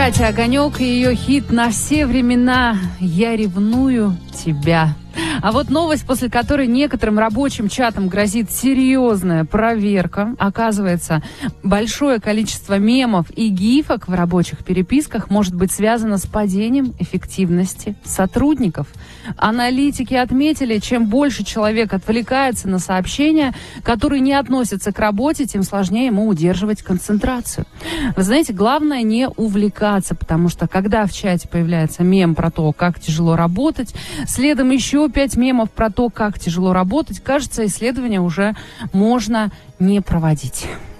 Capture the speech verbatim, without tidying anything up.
Катя Огонек и ее хит «На все времена я ревную тебя». А вот новость, после которой некоторым рабочим чатам грозит серьезная проверка. Оказывается, большое количество мемов и гифок в рабочих переписках может быть связано с падением эффективности сотрудников. Аналитики отметили, чем больше человек отвлекается на сообщения, которые не относятся к работе, тем сложнее ему удерживать концентрацию. Вы знаете, главное не увлекаться, потому что когда в чате появляется мем про то, как тяжело работать, следом еще пять мемов про то, как тяжело работать, кажется, исследования уже можно не проводить.